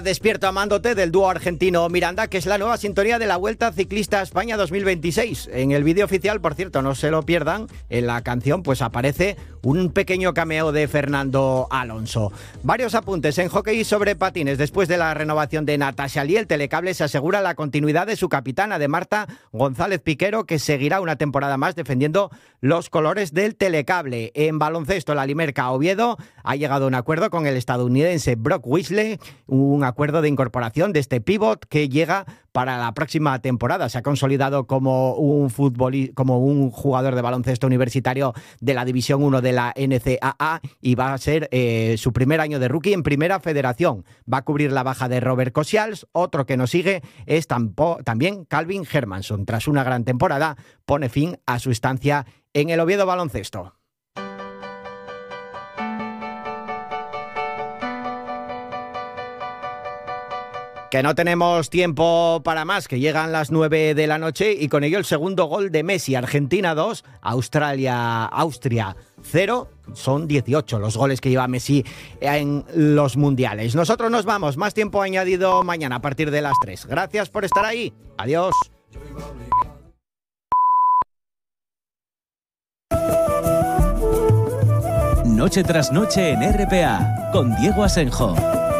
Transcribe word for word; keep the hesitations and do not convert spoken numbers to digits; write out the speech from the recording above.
Despierto amándote del dúo argentino Miranda, que es la nueva sintonía de la Vuelta Ciclista a España dos mil veintiséis. En el vídeo oficial, por cierto, no se lo pierdan, en la canción pues aparece un pequeño cameo de Fernando Alonso. Varios apuntes en hockey sobre patines. Después de la renovación de Natasha Lee, el Telecable se asegura la continuidad de su capitana, de Marta González Piquero, que seguirá una temporada más defendiendo los colores del Telecable. En baloncesto, la Limerca Oviedo ha llegado a un acuerdo con el estadounidense Brock Weasley, un acuerdo de incorporación de este pívot que llega para la próxima temporada. Se ha consolidado como un futbolista, como un jugador de baloncesto universitario de la División uno de la N C A A y va a ser eh, su primer año de rookie en Primera Federación. Va a cubrir la baja de Robert Cosials. Otro que nos sigue es tampo, también Calvin Hermanson. Tras una gran temporada, pone fin a su estancia en el Oviedo Baloncesto. Que no tenemos tiempo para más, que llegan las nueve de la noche y con ello el segundo gol de Messi. Argentina dos, Australia, Austria cero. Son dieciocho los goles que lleva Messi en los mundiales. Nosotros nos vamos, más tiempo añadido mañana a partir de las tres. Gracias por estar ahí. Adiós. Noche tras noche en R P A con Diego Asenjo.